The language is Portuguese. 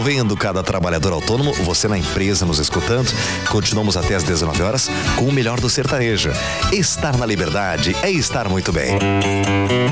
ouvindo cada trabalhador autônomo, você na empresa nos escutando. Continuamos até às 19 horas com o melhor do sertanejo. Estar na liberdade é estar muito bem.